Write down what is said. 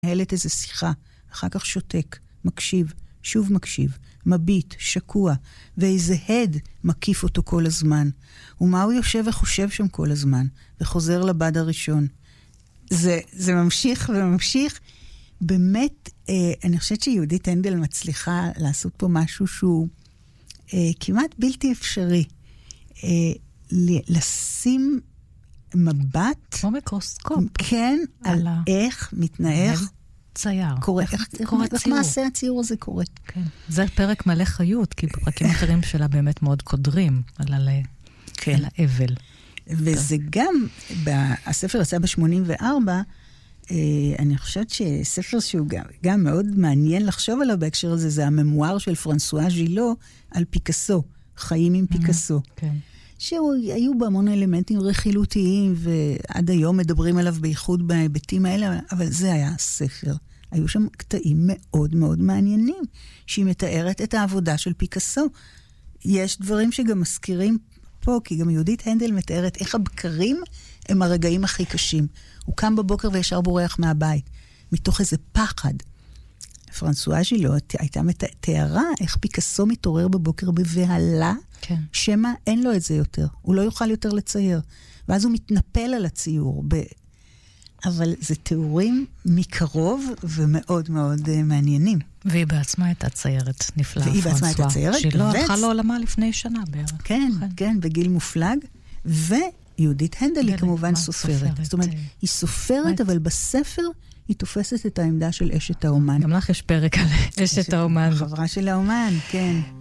מנהלת איזו שיחה, אחר כך שותק, מקשיב, שוב מקשיב, מביט, שקוע, ואיזה הד מקיף אותו כל הזמן. ומה הוא יושב וחושב שם כל הזמן, וחוזר לבד הראשון. זה ממשיך וממשיך. באמת, אני חושבת שיהודית הנדל מצליחה לעשות פה משהו שהוא כמעט בלתי אפשרי. לשים מבט... כמו מיקרוסקופ. כן, על איך מתנהל צייר. קורה, איך מעשה הציור הזה קורה. כן. זה פרק מלא חיות, כי פרקים אחרים שלה באמת מאוד קודרים על האבל. וזה גם, הספר יצא ב-84, אני חושבת שספר שהוא גם מאוד מעניין לחשוב עליו בהקשר הזה, זה הממואר של פרנסואה ז'ילו על פיקאסו, חיים עם פיקאסו. כן. שהיו בו המון אלמנטים רכילותיים, ועד היום מדברים עליו בייחוד בהיבטים האלה, אבל זה היה הספר. היו שם קטעים מאוד מאוד מעניינים, שהיא מתארת את העבודה של פיקאסו. יש דברים שגם מזכירים פה, כי גם יהודית הנדל מתארת איך הבקרים הם הרגעים הכי קשים. הוא קם בבוקר וישר בורח מהבית, מתוך איזה פחד. פרנסואה ז'ילו הייתה תיארה איך פיקאסו מתעורר בבוקר בבהלה, כן. שמה אין לו את זה יותר. הוא לא יוכל יותר לצייר. ואז הוא מתנפל על הציור. אבל זה תיאורים מקרוב ומאוד מאוד מעניינים. והיא בעצמה הייתה ציירת נפלאה, והיא בעצמה הייתה ציירת. שלא הלכה לעולמה לפני שנה בערך. כן, כן, בגיל מופלג. ויהודית הנדל היא כמובן סופרת. זאת אומרת, היא סופרת, אבל בספר היא תופסת את העמדה של אשת האומן. גם לך יש פרק על אשת האומן. חברה של האומן, כן.